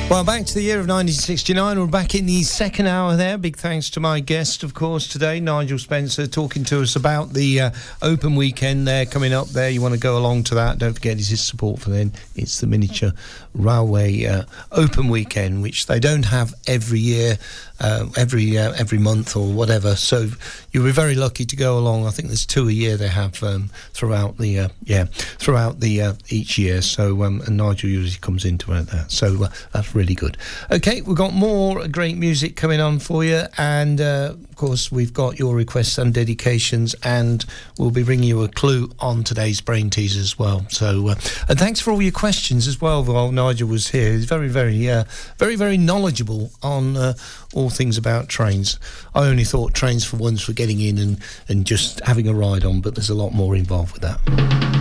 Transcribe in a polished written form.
Well, back to the year of 1969. We're back in the second hour there. Big thanks to my guest, of course, today, Nigel Spencer, talking to us about the Open Weekend there coming up there. You want to go along to that. Don't forget his support for them. It's the Miniature Railway Open Weekend, which they don't have every year, every month or whatever. So you'll be very lucky to go along. I think there's 2 a year they have throughout each year. So and Nigel usually comes into it there. So that's really good. Okay, we've got more great music coming on for you, and of course we've got your requests and dedications, and we'll be bringing you a clue on today's Brain Teaser as well. So and thanks for all your questions as well while Nigel was here. He's very knowledgeable on all things about trains. I only thought trains for once were getting in and just having a ride on, but there's a lot more involved with that.